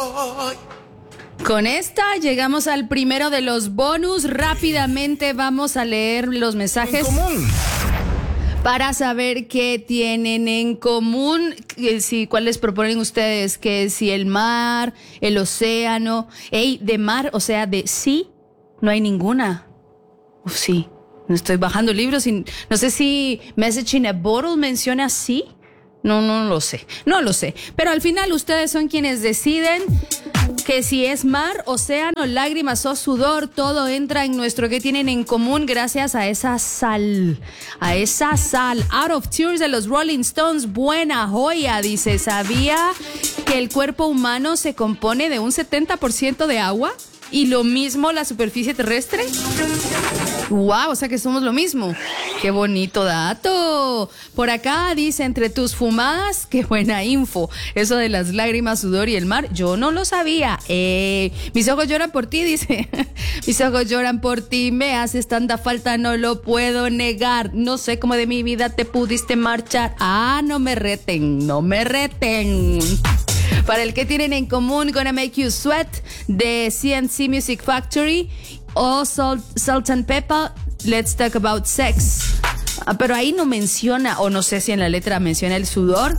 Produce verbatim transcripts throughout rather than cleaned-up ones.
Con esta llegamos al primero de los bonus. Rápidamente vamos a leer los mensajes En común. para saber qué tienen en común. Si, ¿cuáles proponen ustedes? Que si el mar, el océano. Ey, de mar, o sea, de sí, no hay ninguna. Uf, sí, no estoy bajando libros y no sé si Message in a Bottle menciona sí. No, no lo sé, no lo sé. Pero al final ustedes son quienes deciden que si es mar, océano, lágrimas o sudor, todo entra en nuestro que tienen en común gracias a esa sal, a esa sal. Out of Tears de los Rolling Stones, buena joya, dice. ¿Sabía que el cuerpo humano se compone de un setenta por ciento de agua? Y lo mismo la superficie terrestre. Wow, o sea que somos lo mismo. Qué bonito dato. Por acá dice, entre tus fumadas, qué buena info. Eso de las lágrimas, sudor y el mar, yo no lo sabía. Eh, mis ojos lloran por ti, dice. Mis ojos lloran por ti, me haces tanta falta, no lo puedo negar. No sé cómo de mi vida te pudiste marchar. Ah, no me reten, no me reten. Para el que tienen en común, Gonna Make You Sweat de C and C Music Factory o Salt, Salt and Pepper, Let's Talk About Sex. Ah, pero ahí no menciona, o no sé si en la letra menciona el sudor.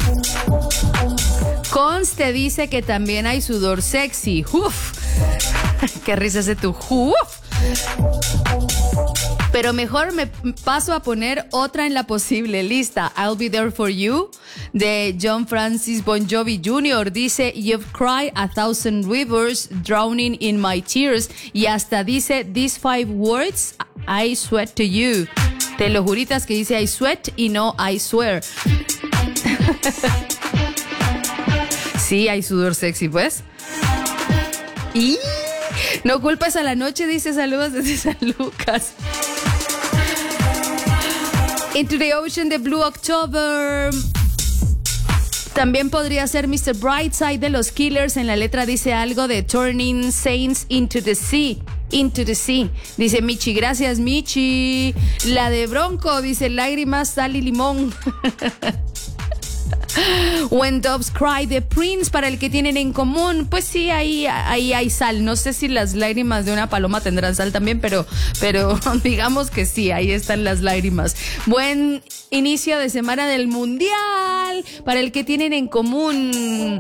Conste dice que también hay sudor sexy. Uf, qué risa ese tu uf. Pero mejor me paso a poner otra en la posible lista. I'll Be There For You de John Francis Bon Jovi junior Dice, You've cried a thousand rivers, drowning in my tears. Y hasta dice, These five words, I sweat to you. Te lo juritas que dice I sweat y no I swear. Sí, hay sudor sexy, pues. Y no culpes a la noche, dice, saludos desde San Lucas. Into the Ocean de Blue October. También podría ser mister Brightside de los Killers. En la letra dice algo de Turning Saints into the Sea. Into the Sea. Dice Michi, gracias Michi. La de Bronco dice lágrimas, sal y limón. When Doves Cry de Prince, para el que tienen en común, pues sí, ahí, ahí hay sal. No sé si las lágrimas de una paloma tendrán sal también, pero, pero digamos que sí, ahí están las lágrimas. Buen inicio de semana del Mundial, para el que tienen en común.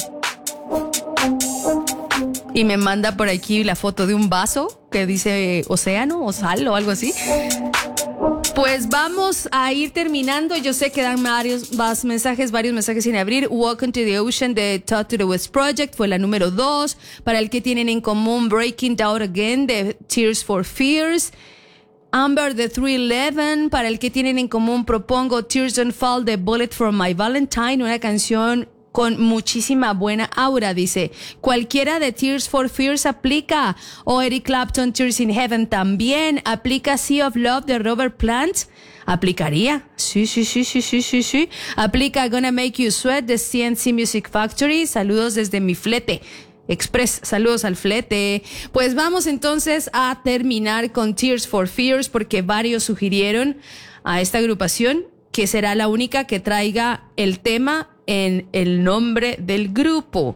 Y me manda por aquí la foto de un vaso que dice océano o sal o algo así. Pues vamos a ir terminando. Yo sé que dan varios más mensajes, varios mensajes sin abrir. Welcome to the Ocean de Talk to the West Project fue la número dos. Para el que tienen en común, Breaking Down Again de Tears for Fears. Amber de three eleven. Para el que tienen en común, propongo Tears Don't Fall de Bullet for My Valentine, una canción con muchísima buena aura, dice. Cualquiera de Tears for Fears aplica. O Eric Clapton, Tears in Heaven también. Aplica Sea of Love de Robert Plant. ¿Aplicaría? Sí, sí, sí, sí, sí, sí, sí. Aplica Gonna Make You Sweat de C and C Music Factory. Saludos desde mi flete Express, saludos al flete. Pues vamos entonces a terminar con Tears for Fears, porque varios sugirieron a esta agrupación que será la única que traiga el tema en el nombre del grupo.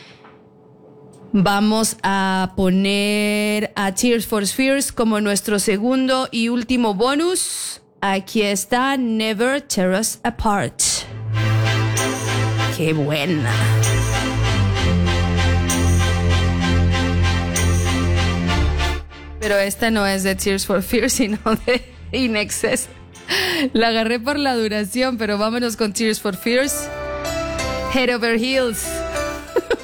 Vamos a poner a Tears for Fears como nuestro segundo y último bonus. Aquí está Never Tear Us Apart. ¡Qué buena! Pero esta no es de Tears for Fears, sino de In Excess. La agarré por la duración, pero vámonos con Tears for Fears. Head Over Heels.